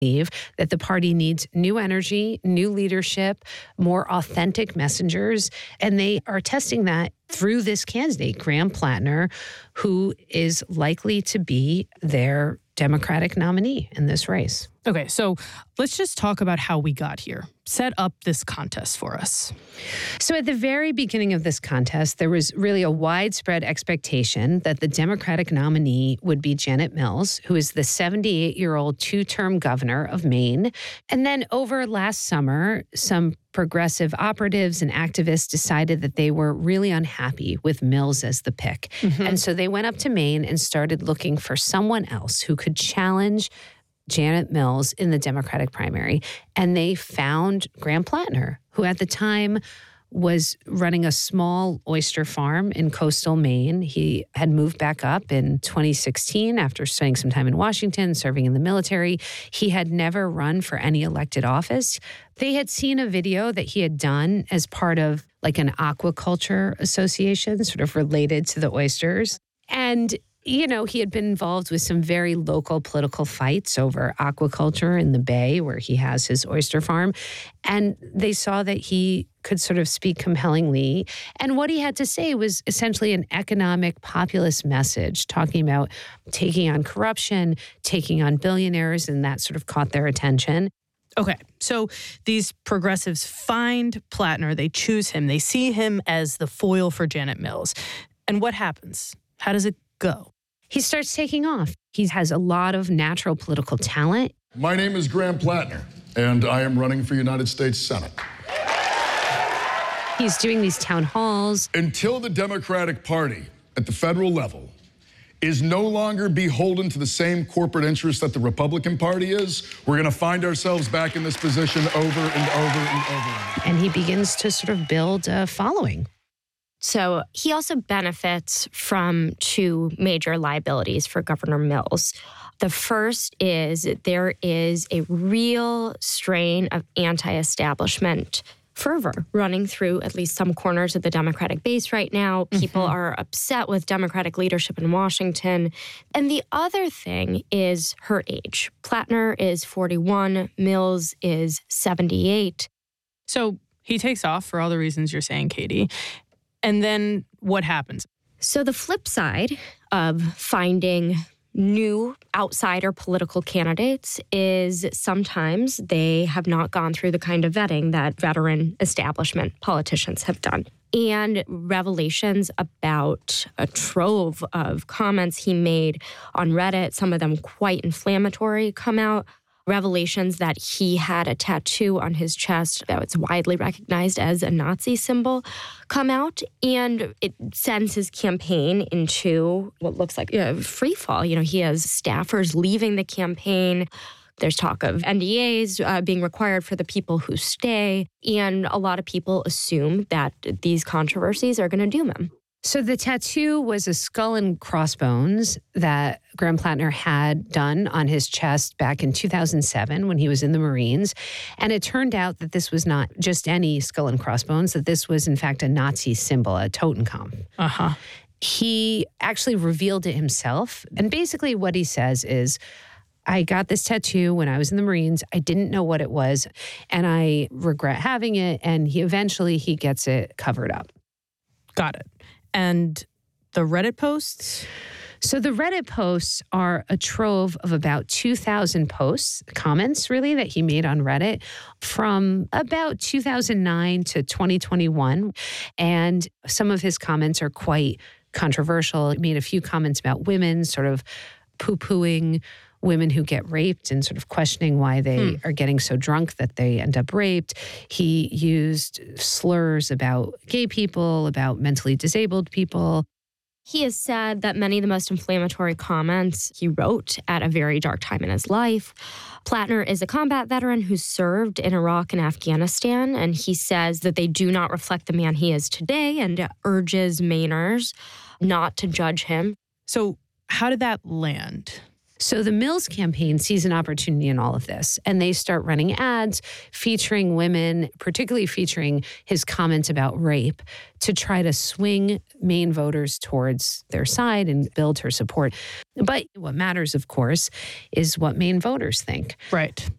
that the party needs new energy, new leadership, more authentic messengers. And they are testing that through this candidate, Graham Plattner, who is likely to be their Democratic nominee in this race. Okay, so let's just talk about how we got here. Set up this contest for us. So at the very beginning of this contest, there was really a widespread expectation that the Democratic nominee would be Janet Mills, who is the 78-year-old two-term governor of Maine. And then over last summer, some progressive operatives and activists decided that they were really unhappy with Mills as the pick. Mm-hmm. And so they went up to Maine and started looking for someone else who could challenge Janet Mills in the Democratic primary. And they found Graham Plattner, who at the time was running a small oyster farm in coastal Maine. He had moved back up in 2016 after spending some time in Washington, serving in the military. He had never run for any elected office. They had seen a video that he had done as part of like an aquaculture association, sort of related to the oysters. And you know, he had been involved with some very local political fights over aquaculture in the Bay, where he has his oyster farm. And they saw that he could sort of speak compellingly. And what he had to say was essentially an economic populist message, talking about taking on corruption, taking on billionaires, and that sort of caught their attention. Okay, so these progressives find Plattner, they choose him, they see him as the foil for Janet Mills. And what happens? How does it go? He starts taking off. He has a lot of natural political talent. My name is Graham Plattner, and I am running for United States Senate. He's doing these town halls. Until the Democratic Party at the federal level is no longer beholden to the same corporate interests that the Republican Party is, we're going to find ourselves back in this position over and over and over. And he begins to sort of build a following. So he also benefits from two major liabilities for Governor Mills. The first is there is a real strain of anti-establishment fervor running through at least some corners of the Democratic base right now. People are upset with Democratic leadership in Washington. And the other thing is her age. Plattner is 41, Mills is 78. So he takes off for all the reasons you're saying, Katie. And then what happens? So the flip side of finding new outsider political candidates is sometimes they have not gone through the kind of vetting that veteran establishment politicians have done. And revelations about a trove of comments he made on Reddit, some of them quite inflammatory, come out. Revelations that he had a tattoo on his chest that was widely recognized as a Nazi symbol come out, and it sends his campaign into what looks like a free fall. You know, he has staffers leaving the campaign. There's talk of NDAs being required for the people who stay, and a lot of people assume that these controversies are going to doom him. So the tattoo was a skull and crossbones that Graham Plattner had done on his chest back in 2007 when he was in the Marines. And it turned out that this was not just any skull and crossbones, that this was in fact a Nazi symbol, a Totenkopf. He actually revealed it himself. And basically what he says is, I got this tattoo when I was in the Marines. I didn't know what it was, and I regret having it. And he eventually gets it covered up. Got it. And the Reddit posts? So the Reddit posts are a trove of about 2,000 posts, comments really, that he made on Reddit from about 2009 to 2021. And some of his comments are quite controversial. He made a few comments about women, sort of poo-pooing women who get raped and sort of questioning why they are getting so drunk that they end up raped. He used slurs about gay people, about mentally disabled people. He has said that many of the most inflammatory comments he wrote at a very dark time in his life. Plattner is a combat veteran who served in Iraq and Afghanistan, and he says that they do not reflect the man he is today and urges Mainers not to judge him. So how did that land? So the Mills campaign sees an opportunity in all of this, and they start running ads featuring women, particularly featuring his comments about rape, to try to swing Maine voters towards their side and build her support. But what matters, of course, is what Maine voters think. Right.